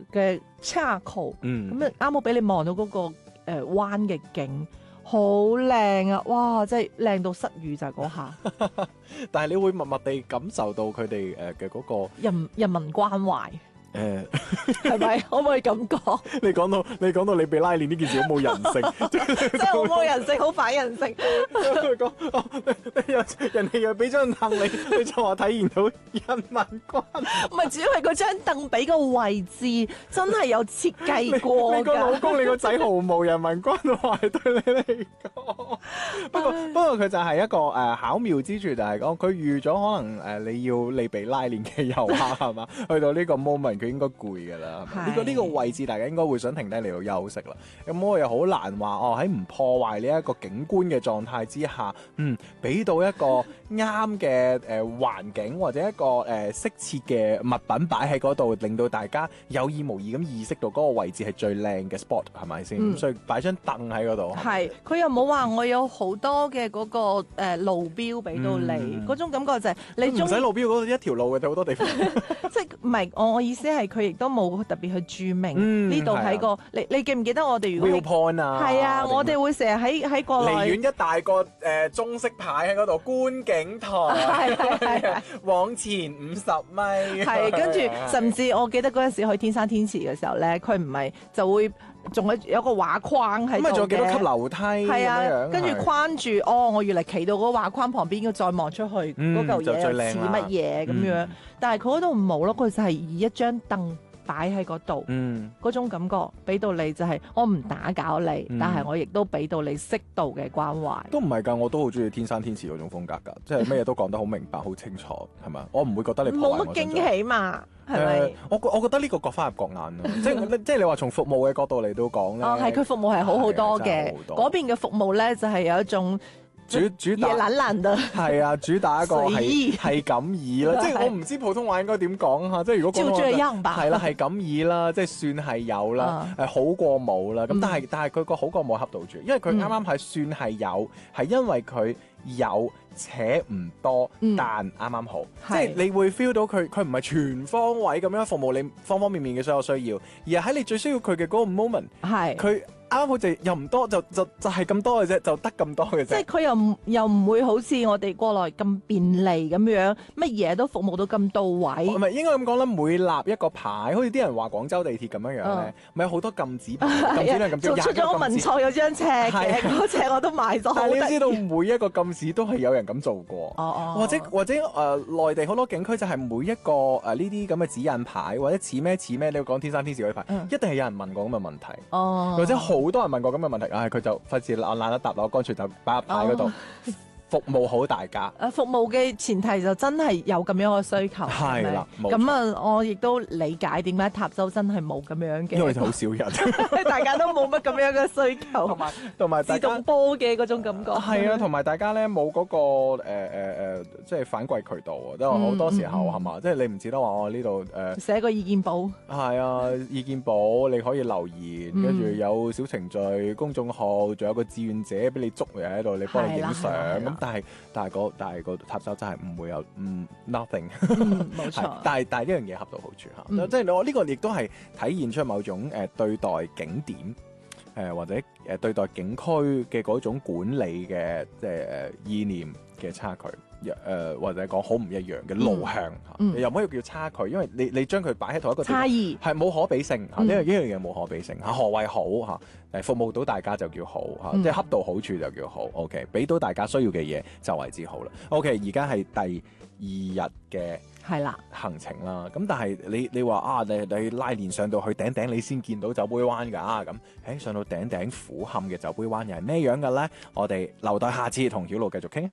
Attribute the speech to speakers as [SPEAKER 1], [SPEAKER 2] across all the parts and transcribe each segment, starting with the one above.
[SPEAKER 1] 嘅岔口，咁啊啱好俾你望到嗰個灣嘅景。好靚啊！哇，真係靚到失語就係嗰下。
[SPEAKER 2] 但係你會默默地感受到佢哋嘅嗰個
[SPEAKER 1] 人民關懷。
[SPEAKER 2] 誒，
[SPEAKER 1] 係咪？可唔可以咁講？
[SPEAKER 2] 你講到你被拉鏈呢件事好冇人性，
[SPEAKER 1] 真係好冇人性，好反人性。
[SPEAKER 2] 講人哋又俾張凳你就話體現到人民關懷。
[SPEAKER 1] 唔係，主要係嗰張凳俾個位置真係有設計過㗎。
[SPEAKER 2] 你個老公你個仔毫無人民關懷對你嚟講。不過佢就係一個巧妙之處，就係講佢預咗可能你被拉鏈嘅遊客係嘛，去到呢個 moment。佢應該攰㗎啦，呢個位置大家應該會想停低嚟到休息啦。咁我又好難話喺唔破壞呢一個景觀嘅狀態之下，俾到一個啱嘅環境或者一個適切嘅物品擺喺嗰度，令到大家有意無意咁意識到嗰個位置係最靚嘅 spot 係咪先？所以擺張凳喺嗰度。
[SPEAKER 1] 係，佢又冇話我有好多嘅嗰個路標俾到你，嗰種感覺就係你唔
[SPEAKER 2] 使路標嗰度一條路嘅，好多地方。
[SPEAKER 1] 即係唔係我意思係佢亦都冇特別去注明呢度喺個你記唔記得我哋如果
[SPEAKER 2] viewpoint 啊？係
[SPEAKER 1] 啊，我哋會成日喺國內
[SPEAKER 2] 離遠一大個中式牌喺嗰度觀景台，係往前50米。
[SPEAKER 1] 係跟住甚至我記得嗰陣時去天山天池嘅時候咧，佢唔係就會仲有個畫框喺度嘅。咁啊，仲有幾多級樓梯？係啊，跟住框住我原來企到嗰個畫框旁邊，要再望出去嗰嚿嘢似乜嘢咁樣。但係佢嗰度冇咯，佢就係以一張凳擺喺嗰度，嗰種感覺俾到你就係我唔打攪你，但係我亦都俾到你適度嘅關懷。
[SPEAKER 2] 都唔係㗎，我都好中意天山天池嗰種風格㗎，即係咩嘢都講得好明白、好清楚，係咪？我唔會覺得你破壞我。
[SPEAKER 1] 冇乜驚喜嘛，係咪？
[SPEAKER 2] 我覺得呢個各花入各眼咯，即係你話從服務嘅角度嚟到講咧，
[SPEAKER 1] 係佢服務係好好多嘅，嗰邊嘅服務咧就係有一種。
[SPEAKER 2] 主打
[SPEAKER 1] 嘢懶的
[SPEAKER 2] 係啊，主打一個係咁意啦，即係我唔知普通話應該點講嚇，即係如果講係啦，係咁意啦，即係算係有啦，好過冇啦。咁但係佢個好過冇恰到住，因為佢啱啱係算係有，係因為佢有且唔多，但啱啱好，即係你會 feel 到佢唔係全方位咁樣服務你方方面面嘅所有需要，而係喺你最需要佢嘅嗰個 moment，佢。啱啱好似又唔多，就係咁多嘅啫，就得咁多嘅啫。即係
[SPEAKER 1] 佢又唔會好似我哋國內咁便利咁樣，乜嘢都服務到咁到位。
[SPEAKER 2] 唔係應該咁講啦，每立一個牌，好似啲人話廣州地鐵咁樣樣咧，咪有好多禁止牌，禁止量禁止。
[SPEAKER 1] 仲出咗個文創有張尺嘅，嗰尺我都買咗。
[SPEAKER 2] 但係你知道每一個禁止都係有人咁做過，或者內地好多景區就係每一個呢啲咁嘅指引牌或者似咩，你要講天山天池嗰啲牌，一定係有人問過咁嘅問題，或者好多人問過咁嘅問題，佢就費事懶得答啦，乾脆就擺入牌嗰度，服務好大家。
[SPEAKER 1] 服務嘅前提就真係有咁樣嘅需求。
[SPEAKER 2] 係啦，
[SPEAKER 1] 咁啊，我亦都理解點解塔州真係冇咁樣嘅，
[SPEAKER 2] 因為好少人，
[SPEAKER 1] 大家都冇乜咁樣嘅需求，同埋自動波嘅嗰種感覺。係
[SPEAKER 2] 啊，同埋大家咧冇嗰個即係反饋渠道啊，因為好多時候係嘛，即係你唔似得話我呢度
[SPEAKER 1] 寫個意見簿。係
[SPEAKER 2] 啊，意見簿你可以留言，跟住有小程序、公眾號，仲有個志願者俾你捉嚟喺度，你幫你影相咁。但係個塔州真係唔會有nothing，
[SPEAKER 1] 冇錯。
[SPEAKER 2] 但係呢樣嘢恰到好處嚇，即係我呢個亦都係體現出某種對待景點或者對待景區嘅嗰種管理嘅即係意念嘅差距。或者講好唔一樣嘅路向又唔可以叫差距，因為你將佢擺喺同一個地方，差異係冇可比性嚇，呢樣嘢冇可比性嚇。何謂好嚇？服務到大家就叫好嚇，即係恰到好處就叫好。OK， 俾到大家需要嘅嘢就為之好啦。OK， 而家係第2日嘅行程啦。咁但係你話你拉鏈上到去頂你先見到酒杯灣㗎咁，上到頂俯瞰嘅酒杯灣又係咩樣嘅咧？我哋留待下次同曉露繼續傾。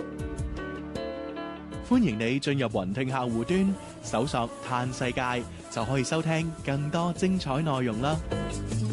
[SPEAKER 3] 歡迎你進入雲聽客戶端，搜索嘆世界就可以收聽更多精彩內容啦。